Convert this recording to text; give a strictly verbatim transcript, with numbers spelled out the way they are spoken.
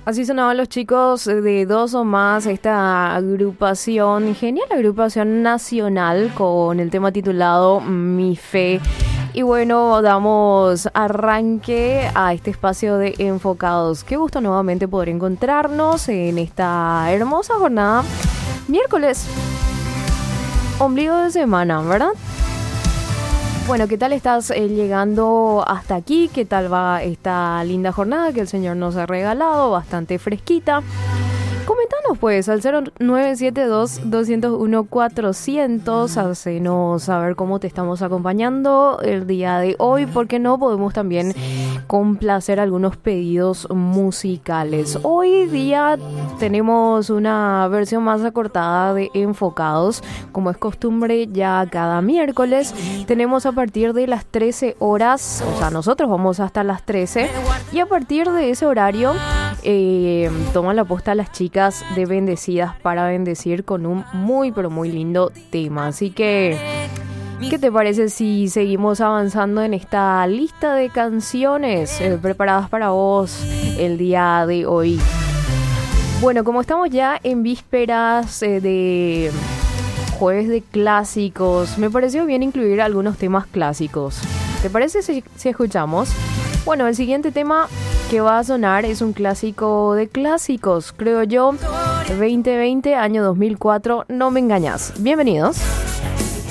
Así sonaban los chicos de Dos o Más, esta agrupación, genial agrupación nacional con el tema titulado Mi Fe. Y bueno, damos arranque a este espacio de Enfocados. Qué gusto nuevamente poder encontrarnos en esta hermosa jornada. Miércoles, ombligo de semana, ¿verdad? Bueno, ¿qué tal estás eh, llegando hasta aquí? ¿Qué tal va esta linda jornada que el Señor nos ha regalado? Bastante fresquita. Coméntanos pues al cero nueve siete dos, dos cero uno, cuatrocientos. Hacenos saber cómo te estamos acompañando el día de hoy. Porque no podemos también complacer algunos pedidos musicales. Hoy día tenemos una versión más acortada de Enfocados. Como es costumbre ya cada miércoles. Tenemos a partir de las trece horas. O sea, nosotros vamos hasta las trece. Y a partir de ese horario eh, toman la posta las chicas de Bendecidas para Bendecir con un muy pero muy lindo tema. Así que, ¿qué te parece si seguimos avanzando en esta lista de canciones eh, preparadas para vos el día de hoy? Bueno, como estamos ya en vísperas eh, de jueves de clásicos, me pareció bien incluir algunos temas clásicos. ¿Te parece si, si escuchamos? Bueno, el siguiente tema que va a sonar es un clásico de clásicos, creo yo. veinte veinte, año dos mil cuatro, No me engañas. Bienvenidos.